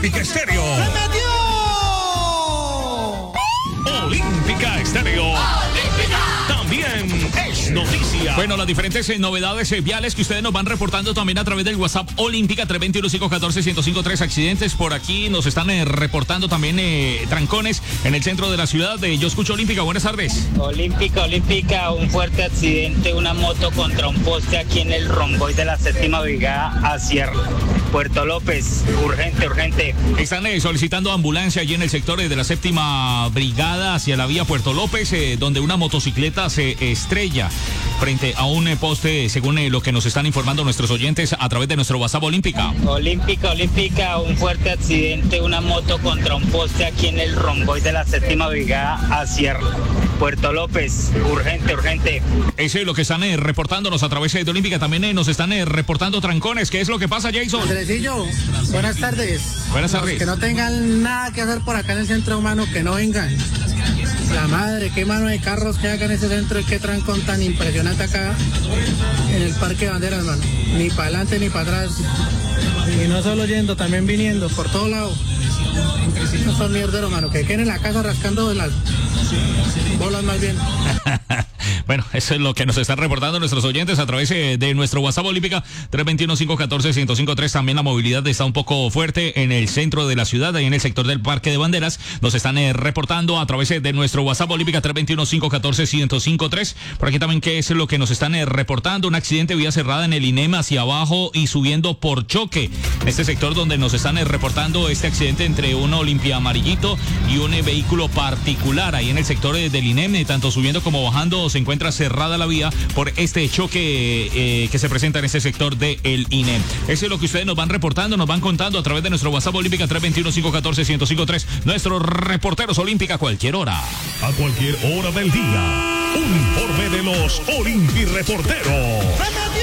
Olímpica Estéreo. ¡Se metió! Olímpica Estéreo. También es noticia. Bueno, las diferentes novedades viales que ustedes nos van reportando también a través del WhatsApp Olímpica 321-514-1053. Accidentes por aquí nos están reportando también trancones en el centro de la ciudad. Yo escucho Olímpica, buenas tardes. Olímpica, un fuerte accidente, una moto contra un poste aquí en el romboy de la 7ª Brigada hacia Puerto López. Urgente. Están solicitando ambulancia allí en el sector de la 7ª Brigada hacia la vía Puerto López, donde una motocicleta se estrella frente a un poste, según lo que nos están informando nuestros oyentes a través de nuestro WhatsApp Olímpica. Olímpica, un fuerte accidente, una moto contra un poste aquí en el romboy de la 7ª Brigada hacia Puerto López. Urgente. Eso es lo que están reportándonos a través de Olímpica. También nos están reportando trancones. ¿Qué es lo que pasa, Jason? Andresillo, buenas tardes. Buenas tardes. Los que no tengan nada que hacer por acá en el centro humano, que no vengan. La madre, qué mano de carros que haga en ese centro y qué trancón tan impresionante acá en el Parque de Banderas, mano. Ni para adelante ni para atrás. Y no solo yendo, también viniendo, por todo lado. No son mierderos, mano, que queden en la casa rascando de las bolas más bien. Bueno, eso es lo que nos están reportando nuestros oyentes a través de nuestro WhatsApp Olímpica 321-514-1053. También la movilidad está un poco fuerte en el centro de la ciudad, ahí en el sector del Parque de Banderas. Nos están reportando a través de nuestro WhatsApp Olímpica 321-514-1053. Por aquí también, ¿qué es lo que nos están reportando? Un accidente vía cerrada en el INEM hacia abajo y subiendo por choque. Este sector donde nos están reportando este accidente entre un Olimpia amarillito y un vehículo particular. Ahí en el sector del INEM, tanto subiendo como bajando, se encuentra cerrada la vía por este choque que se presenta en este sector del INEM. Eso es lo que ustedes nos van reportando, nos van contando a través de nuestro WhatsApp Olímpica 321-514-1053. Nuestros reporteros Olímpica a cualquier hora. A cualquier hora del día. Un informe de los Olimpi Reporteros.